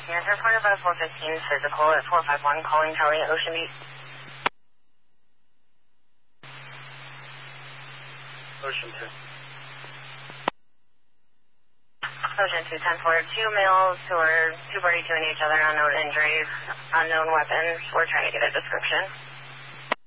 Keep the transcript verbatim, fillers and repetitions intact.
Yes, report about four fifteen physical at four five one, calling Charlie Ocean Beach. Ocean two. Ocean two, ten four, two males who are two party to each other, unknown injuries, unknown weapons. We're trying to get a description.